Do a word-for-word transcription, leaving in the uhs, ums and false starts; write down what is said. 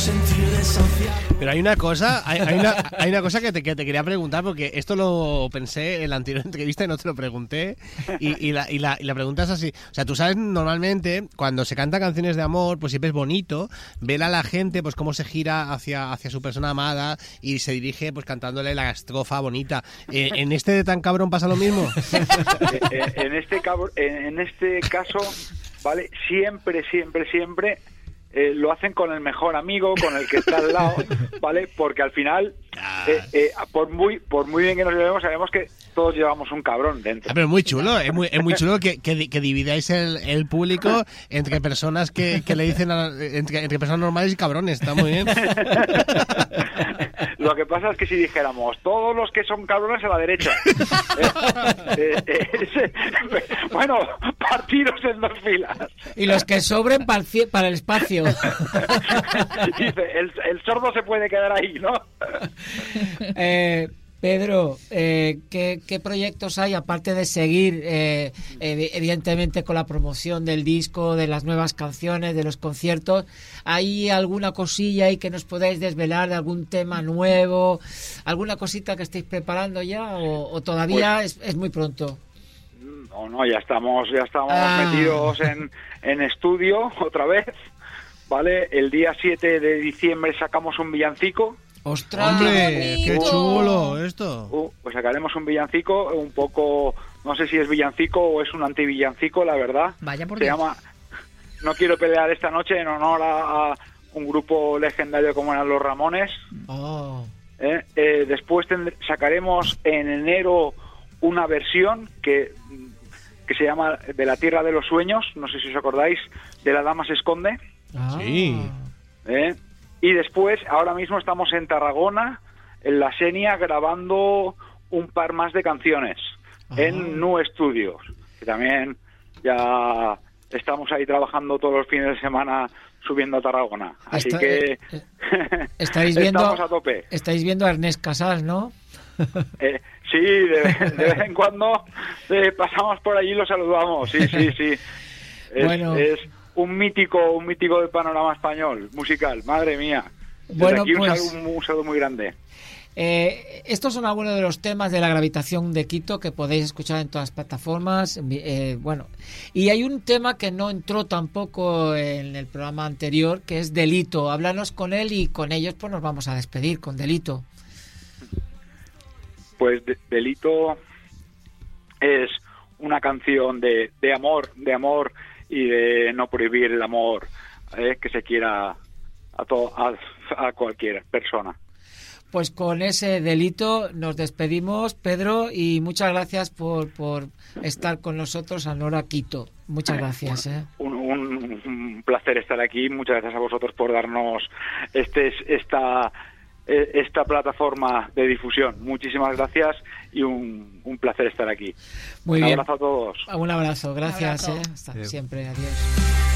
Pero hay una cosa, hay, hay, una, hay una cosa que te, que te quería preguntar, porque esto lo pensé en la anterior entrevista y no te lo pregunté, y, y, la, y, la, y la pregunta es así, o sea, tú sabes, normalmente cuando se cantan canciones de amor, pues siempre es bonito ver a la gente pues cómo se gira hacia, hacia su persona amada y se dirige pues cantándole la estrofa bonita. Eh, ¿En este de Tan Cabrón pasa lo mismo? en, este cabr- en este caso, vale, siempre, siempre, siempre Eh, lo hacen con el mejor amigo, con el que está al lado, ¿vale? Porque al final, eh, eh, por muy por muy bien que nos llevemos, sabemos que todos llevamos un cabrón dentro. Ah, pero muy chulo, es muy, es muy chulo que, que, que dividáis el, el público entre personas que, que le dicen, a, entre, entre personas normales y cabrones, está muy bien. Lo que pasa es que si dijéramos, todos los que son cabrones a la derecha, eh, eh, eh, ese, bueno, partidos en dos filas. Y los que sobren para el, cie- para el espacio. Dice, el, el sordo se puede quedar ahí, ¿no? eh, Pedro, eh, ¿qué, ¿qué proyectos hay aparte de seguir, eh, ev- evidentemente, con la promoción del disco, de las nuevas canciones, de los conciertos? ¿Hay alguna cosilla ahí que nos podáis desvelar de algún tema nuevo, alguna cosita que estéis preparando ya o, o todavía pues, es, es muy pronto? No, no, ya estamos, ya estamos ah. metidos en, en estudio otra vez, ¿vale? El día siete de diciembre sacamos un villancico. ¡Ostras! ¡Hombre, qué chulo esto! Uh, pues sacaremos un villancico, un poco, no sé si es villancico o es un antivillancico, la verdad. Vaya por Se Dios. llama No quiero pelear esta noche, en honor a, a un grupo legendario como eran los Ramones. Oh. Eh, eh, después tend- sacaremos en enero una versión que, que se llama De la Tierra de los Sueños, no sé si os acordáis, de La Dama se esconde. Ah. Sí. ¿Eh? Y después, ahora mismo estamos en Tarragona, en la Xenia, grabando un par más de canciones Ajá. en Nu Studios, que también ya estamos ahí trabajando todos los fines de semana subiendo a Tarragona. Así Está, que eh, estáis viendo, estamos a tope. Estáis viendo a Ernest Casals, ¿no? Eh, sí, de, de vez en cuando eh, pasamos por allí y lo saludamos. Sí, sí, sí. Es, Bueno. es un mítico, un mítico del panorama español, musical. Madre mía. Desde Bueno, aquí un, pues, saludo, un saludo muy grande. Eh, estos son algunos de los temas de La Gravitación de Quito que podéis escuchar en todas las plataformas. Eh, bueno, y hay un tema que no entró tampoco en el programa anterior, que es Delito. Háblanos con él y con ellos pues nos vamos a despedir con Delito. Pues de, Delito es una canción de, de amor, de amor y de no prohibir el amor eh, que se quiera a, to, a, a cualquier persona. Pues con ese Delito nos despedimos, Pedro, y muchas gracias por, por estar con nosotros a Nora Quito. Muchas gracias. ¿eh? Un, un, un placer estar aquí. Muchas gracias a vosotros por darnos este esta esta plataforma de difusión. Muchísimas gracias y un, un placer estar aquí. Muy un bien. abrazo a todos. Un abrazo, gracias. Un abrazo. ¿eh? Hasta siempre, adiós.